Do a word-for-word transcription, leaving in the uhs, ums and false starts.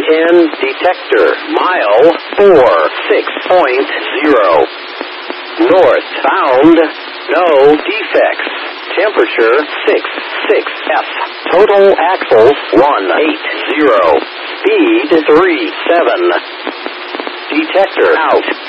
N detector. Mile four six point zero. Northbound, no defects. Temperature six six F. Total axles one eighty. Speed three seven. Detector out.